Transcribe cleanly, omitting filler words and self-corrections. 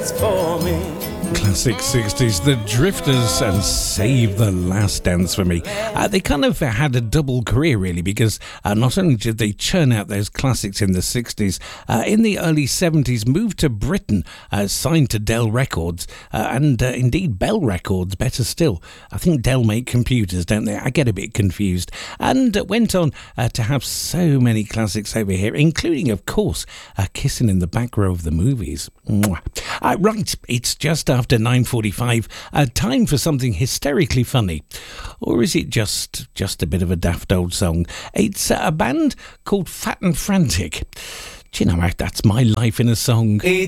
dance for me. Classic 60s, The Drifters and Save the Last Dance for Me. They kind of had a double career, really, because not only did they churn out those classics in the 60s, in the early 70s, moved to Britain, signed to Dell Records, and indeed Bell Records, better still. I think Dell make computers, don't they? I get a bit confused. And went on to have so many classics over here, including, of course, Kissing in the Back Row of the Movies. Right, it's just after 9:45, time for something hysterically funny. Or is it just a bit of a daft old song? It's a band called Fat and Frantic. Do you know, that's my life in a song.